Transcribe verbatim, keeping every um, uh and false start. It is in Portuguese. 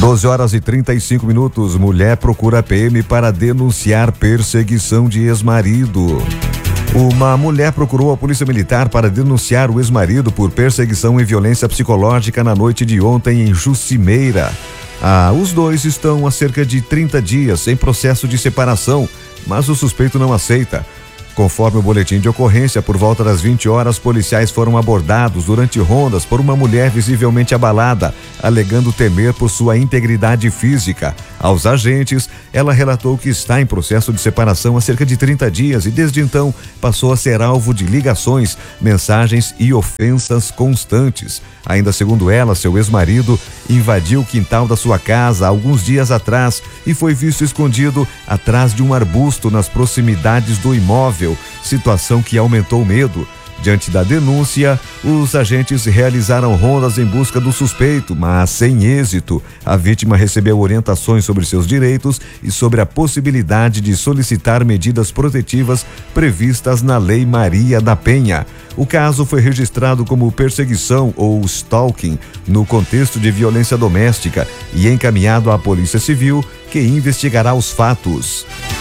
doze horas e trinta e cinco minutos. Mulher procura a P M para denunciar perseguição de ex-marido. Uma mulher procurou a Polícia Militar para denunciar o ex-marido por perseguição e violência psicológica na noite de ontem em Jucimeira. Ah, os dois estão há cerca de trinta dias em processo de separação, mas o suspeito não aceita. Conforme o boletim de ocorrência, por volta das vinte horas, policiais foram abordados durante rondas por uma mulher visivelmente abalada, alegando temer por sua integridade física. Aos agentes, ela relatou que está em processo de separação há cerca de trinta dias e desde então passou a ser alvo de ligações, mensagens e ofensas constantes. Ainda segundo ela, seu ex-marido invadiu o quintal da sua casa alguns dias atrás e foi visto escondido atrás de um arbusto nas proximidades do imóvel, situação que aumentou o medo. Diante da denúncia, os agentes realizaram rondas em busca do suspeito, mas sem êxito. A vítima recebeu orientações sobre seus direitos e sobre a possibilidade de solicitar medidas protetivas previstas na Lei Maria da Penha. O caso foi registrado como perseguição ou stalking no contexto de violência doméstica e encaminhado à Polícia Civil, que investigará os fatos.